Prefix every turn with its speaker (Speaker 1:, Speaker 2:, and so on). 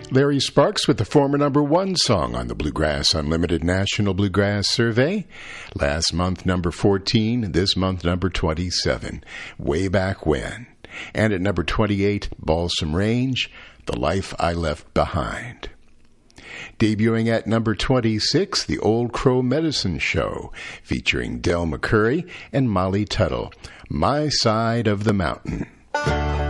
Speaker 1: Larry Sparks with the former number 1 song on the Bluegrass Unlimited National Bluegrass Survey. Last month, number 14. This month, number 27. Way Back When. And at number 28, Balsam Range, The Life I Left Behind. Debuting at number 26, The Old Crow Medicine Show, featuring Del McCoury and Molly Tuttle, My Side of the Mountain.